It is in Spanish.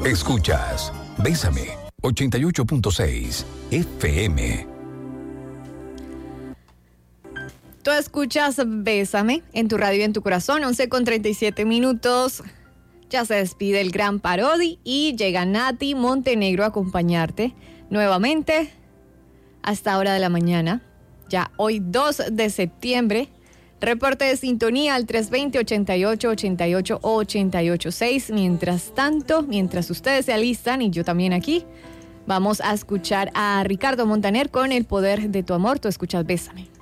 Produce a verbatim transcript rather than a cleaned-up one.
Escuchas Bésame ochenta y ocho punto seis F M. Tú escuchas Bésame en tu radio y en tu corazón, once con treinta y siete minutos. Ya se despide el gran Parodi y llega Nati Montenegro a acompañarte nuevamente hasta hora de la mañana. Ya hoy dos de septiembre. Reporte de sintonía al tres dos cero, ochenta y ocho, ochenta y ocho, ochenta y ocho seis. Mientras tanto, mientras ustedes se alistan y yo también aquí, vamos a escuchar a Ricardo Montaner con El poder de tu amor. Tú escuchas Bésame.